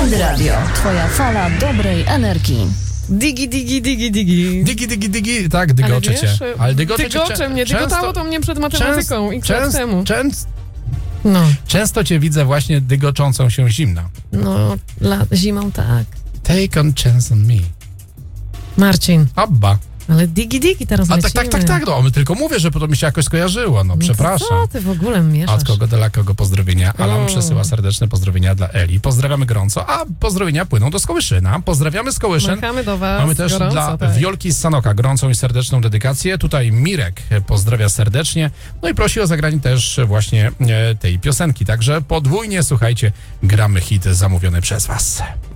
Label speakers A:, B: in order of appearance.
A: Hit Radio. Twoja fala dobrej energii.
B: Digi.
C: Digi, tak, dygocze cię.
B: Ale
C: dygocze
B: mnie, dygotało to mnie przed matematyką x lat temu.
C: Często cię widzę właśnie dygoczącą się zimna.
B: No, zimą tak.
C: Take on chance on me.
B: Marcin.
C: Abba.
B: Ale digi teraz
C: A
B: lecimy.
C: tak, no, tylko mówię, że to mi się jakoś skojarzyło, no przepraszam.
B: Co ty w ogóle mieszasz?
C: A od kogo dla kogo pozdrowienia? Alan przesyła serdeczne pozdrowienia dla Eli. Pozdrawiamy gorąco, a pozdrowienia płyną do Skołyszyna. Pozdrawiamy Skołyszyn.
B: Machamy do was.
C: Mamy też
B: gorąco,
C: dla
B: tak.
C: Wiolki z Sanoka gorącą i serdeczną dedykację. Tutaj Mirek pozdrawia serdecznie, no i prosi o zagranie też właśnie tej piosenki. Także podwójnie, słuchajcie, gramy hit zamówiony przez was.